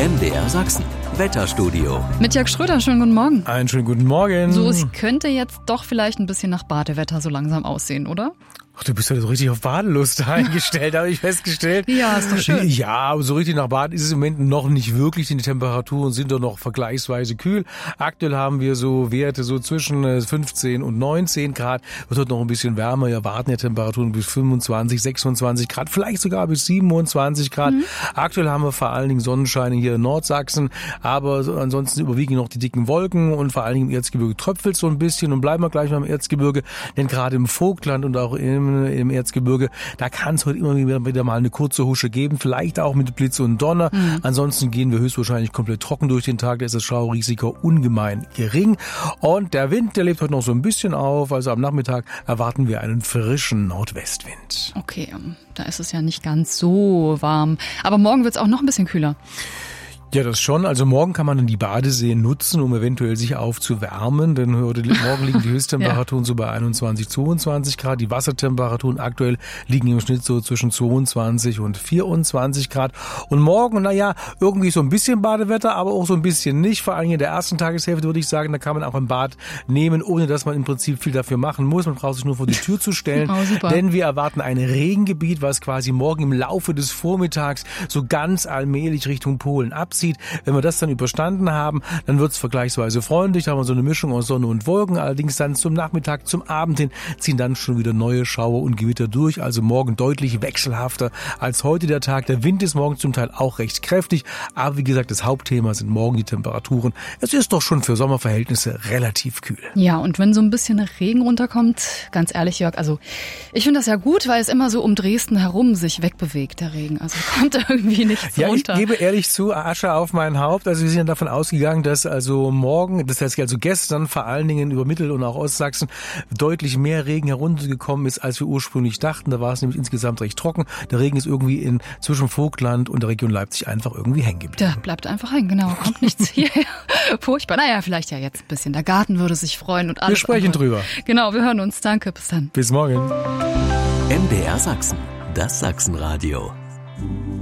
MDR Sachsen, Wetterstudio. Mit Jörg Schröder, schönen guten Morgen. Einen schönen guten Morgen. So, es könnte jetzt doch vielleicht ein bisschen nach Badewetter so langsam aussehen, oder? Ach, du bist ja so richtig auf Badelust eingestellt, habe ich festgestellt. Ja, ist doch schön. Ja, aber so richtig nach Baden ist es im Moment noch nicht wirklich, denn die Temperaturen sind doch noch vergleichsweise kühl. Aktuell haben wir so Werte so zwischen 15 und 19 Grad. Wird heute noch ein bisschen wärmer. Wir erwarten ja Temperaturen bis 25, 26 Grad, vielleicht sogar bis 27 Grad. Aktuell haben wir vor allen Dingen Sonnenschein hier in Nordsachsen, aber ansonsten überwiegen noch die dicken Wolken und vor allen Dingen im Erzgebirge tröpfelt so ein bisschen. Und bleiben wir gleich mal im Erzgebirge, denn gerade im Vogtland und auch im Erzgebirge, da kann es heute immer wieder mal eine kurze Husche geben, vielleicht auch mit Blitz und Donner. Ansonsten gehen wir höchstwahrscheinlich komplett trocken durch den Tag, da ist das Schaurisiko ungemein gering. Und der Wind, der lebt heute noch so ein bisschen auf, also am Nachmittag erwarten wir einen frischen Nordwestwind. Okay, da ist es ja nicht ganz so warm. Aber morgen wird es auch noch ein bisschen kühler. Ja, das schon. Also morgen kann man dann die Badeseen nutzen, um eventuell sich aufzuwärmen, denn morgen liegen die Höchsttemperaturen so bei 21, 22 Grad. Die Wassertemperaturen aktuell liegen im Schnitt so zwischen 22 und 24 Grad. Und morgen, irgendwie so ein bisschen Badewetter, aber auch so ein bisschen nicht. Vor allem in der ersten Tageshälfte würde ich sagen, da kann man auch ein Bad nehmen, ohne dass man im Prinzip viel dafür machen muss. Man braucht sich nur vor die Tür zu stellen, denn wir erwarten ein Regengebiet, was quasi morgen im Laufe des Vormittags so ganz allmählich Richtung Polen abzieht. Wenn wir das dann überstanden haben, dann wird es vergleichsweise freundlich. Da haben wir so eine Mischung aus Sonne und Wolken. Allerdings dann zum Nachmittag, zum Abend hin ziehen dann schon wieder neue Schauer und Gewitter durch. Also morgen deutlich wechselhafter als heute der Tag. Der Wind ist morgen zum Teil auch recht kräftig. Aber wie gesagt, das Hauptthema sind morgen die Temperaturen. Es ist doch schon für Sommerverhältnisse relativ kühl. Ja, und wenn so ein bisschen Regen runterkommt, ganz ehrlich, Jörg, also ich finde das ja gut, weil es immer so um Dresden herum sich wegbewegt, der Regen. Also kommt irgendwie nichts runter. Ich gebe ehrlich zu, Asche auf mein Haupt. Also wir sind davon ausgegangen, dass also morgen, das heißt also gestern vor allen Dingen über Mittel- und auch Ostsachsen deutlich mehr Regen heruntergekommen ist, als wir ursprünglich dachten. Da war es nämlich insgesamt recht trocken. Der Regen ist irgendwie zwischen Vogtland und der Region Leipzig einfach irgendwie hängen geblieben. Der bleibt einfach hängen, genau. Kommt nichts hierher. Furchtbar. Naja, vielleicht ja jetzt ein bisschen. Der Garten würde sich freuen und alles. Wir sprechen drüber. Genau, wir hören uns. Danke, bis dann. Bis morgen. MDR Sachsen, das Sachsenradio.